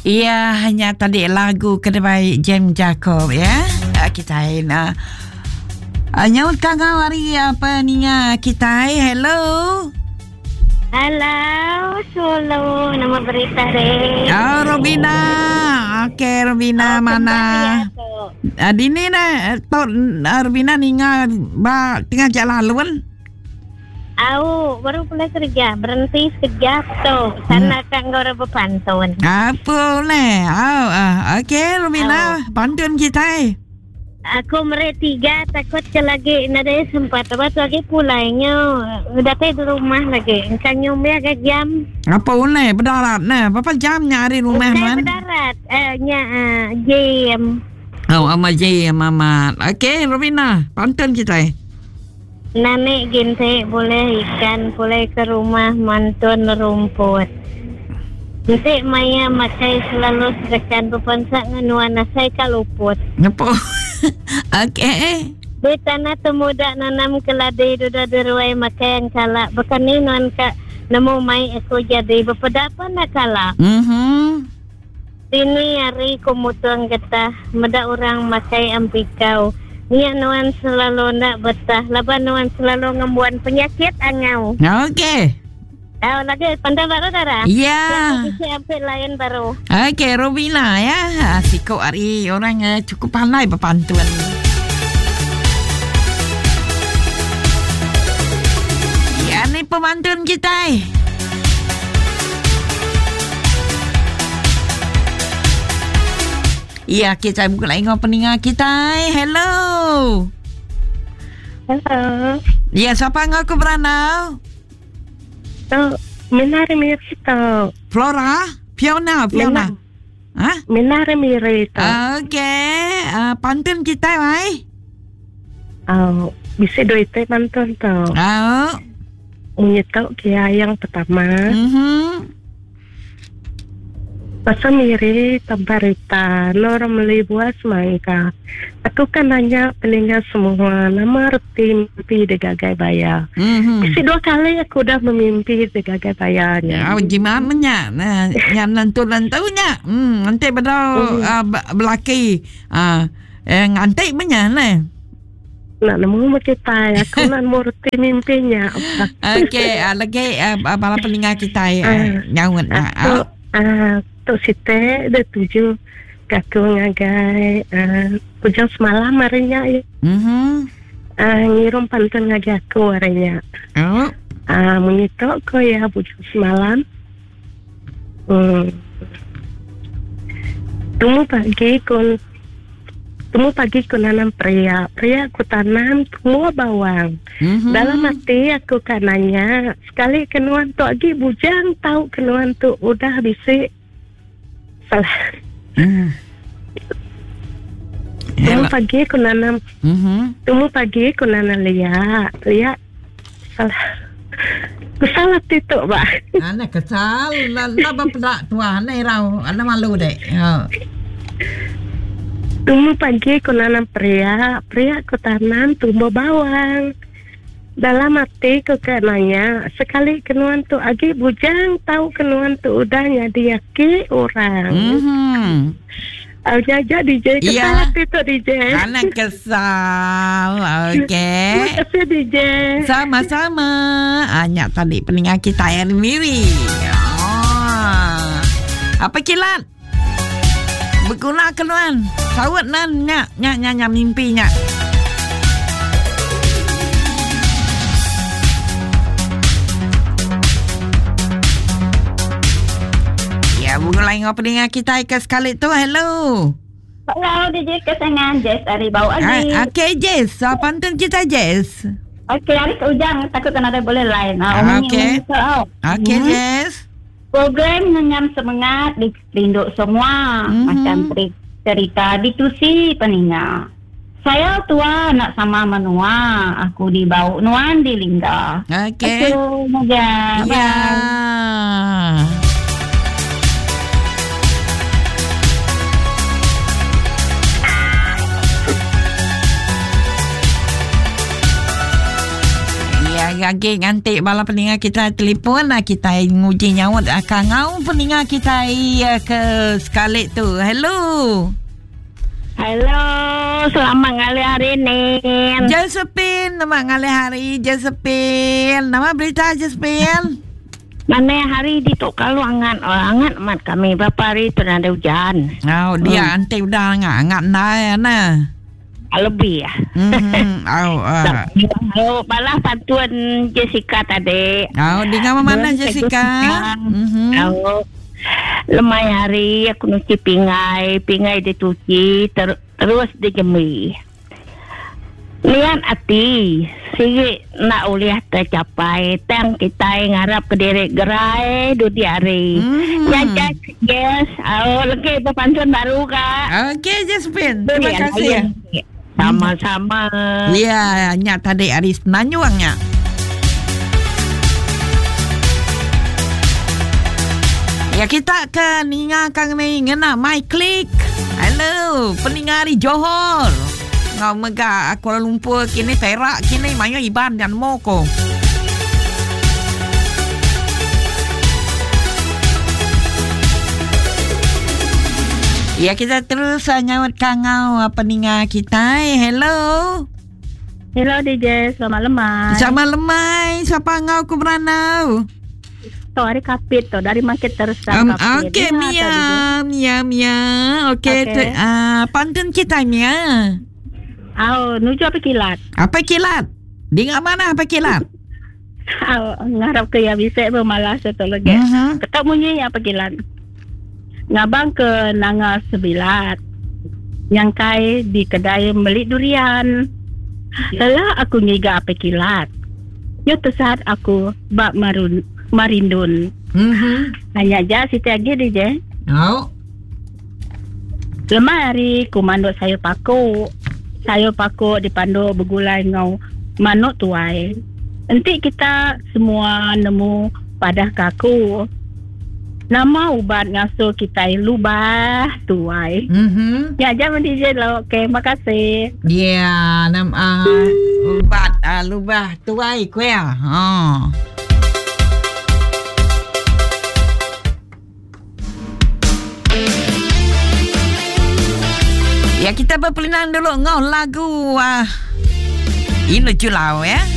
Iya, hanya tadi lagu kedai Jam Jacob ya. Kita nyaut kagak hari apa ninya kita. Hello. Halo, Solo. Nama berita deh. Oh, Robina. Okey, Robina mana? Dini dah Robina ninga tengah jalan laluan. Baru pulai kerja, berhenti sekejap tu. Sana kan kau ada pantun. Apa ni? Okey, Robina, pantun kita. Aku mereka 3 takut lagi nada sempat. Lepas tu lagi pulainya. Udah di rumah lagi. Kanyo agak jam. Apa ni? Berdarat ni. Berapa jam nyari rumah man? Berdarat. Jam. Oh, ama jam, Mama. Okey, Robina, pantun kita. Nane gente boleh ikan, boleh ke rumah mantun rumput. Nanti Maya makai selalu sedekan pepansak nganuan saya kaluput. Apa? Okey. Di tanah temuda nanam keladai duda deruai makai yang kalak. Bukan ni nuan kak nemu mai aku jadi berpedapan nak kalak. Ini hari kumutuang getah. Meda orang makai ampikau. Niat nuan selalu nak betah. Laban nuan selalu ngembuan penyakit angau. Okey. Lagi pandai baru darah. Ya. Bisa ambil lain baru. Okey, Robina ya. Siko hari orang cukup pandai berpantun. Ya, ni pemantun kita. Ya, kita buka lagi dengan pendengar kita. Hello. Hello. Ya, siapa ngaku beranau? Minare Mirito. Flora? Fiona? Minare Mirito. Okey. Pantun kita, mai? Bisa duitnya pantun tau. Menyetau kia yang pertama. Pasal miri tabarita Nora melibuas mangka. Aku kan nanya peninggal semua nama reti mimpi de gagai baya. Isi 2 kali aku dah memimpi de gagai bayanya. Gimana nya? Yang nentu-nentunya. Nanti bedau belaki. Ngantik banyak ni. Nak nemu kita aku nak murti mimpinya. Okey, lagi bala peninggal kita nyawut. Tok site de 7 kaku ngagai pujang semalam marinya ngirum pantun ngagai aku marinya menyitok ko ya pujang semalam tumu pagi ku nanam pria ku tanam tumu bawang dalam hati aku kan nanya sekali kenuan tu lagi bujang tahu kenuan tu udah bisa salah. Tumu pagi ku nanam liat salah. Ku salah tituk ba. Ana kesal laba pedak tua ni rau ana malu dek. Tumu pagi ku nanam pria ku tanam tumbuh bawang. Dalam hati ku nanya sekali kenuan tu agi bujang tahu kenuan tu udah nyadi yaki orang. Jaja DJ kesal itu DJ. Karena kesal. Okey. Terima kasih DJ. Sama-sama. Hanya tadi pendengar kita yang miri. Apa kilat? Berguna keluan. Sawat nan nyak mimpinya. Mulai ngapa dengan kita sekali tu. Hello. Hello DJ kesengan Jess dari bawah lagi. Okey Jess, pantun kita Jess. Okey, hari ke ujang takut kan ada boleh lain. Okey. Okey Jess. Program ngenyam semangat dilinduk semua macam cerita ditusi peninga. Saya tua nak sama menua, aku dibawa nuan di lingga. Okey. Moga. Ya. Okey, ngantik bala pendengar kita telefon kita nguji nyawut kangau pendengar kita ke Scarlett tu. Hello. Halo, selamat ngali hari ni. Josephine, nama ngali hari Josephine. Nama berita Josephine. Mana hari di tu kalau angat mat kami berapa hari tu ada hujan. Oh, dia antai udah angat nah. Lebih ya. Balas bantuan Jessica tadi. Di mana Jessica? Lemai hari aku nuci pingai dituci terus dijemur. Niat hati sigi nak uliah tercapai tang kita ngarap ke diri gerai dua hari. Yes, lagi berpantun baru kak. Okey Josephine, terima kasih ya. Sama-sama. Ya, nya tadi Aris nanyuangnya. Ya kita ke ninga kang ni ngena my click. Hello, pendengar di Johor. Ngau mega Kuala Lumpur kini Perak kini mayo Iban dan Moko. Ya kita terus nyawat kangau pendengar kita. Hello. Hello DJ, selamat lemai. Selamat lemai. Siapa ngau ku beranau? Hari kapit tu dari market terus okey Mia. Okey pantun kita Mia. Nuju apa kilat? Apa kilat? Di mana apa kilat? Ngarap ke ya bisa bermalas atau lagi. Ketemunya apa kilat? Ngabang ke Nanga Sebilat. Yang kai di kedai beli durian. Lelah aku ngiga apa kilat. Yo saat aku bak marindun. Hanya aja Siti Agi DJ. Lemari kumando sayur paku dipandu begulai ngau manuk tuai. Nanti kita semua nemu pada kaku. Nama ubat ngasuh kita lubah tuai. Ya jangan DJ lo. Okey, makasih. Ya, nama ubat lubah tuai kuya. Ya kita berpelinan dulu ngau lagu Inu Julau ya.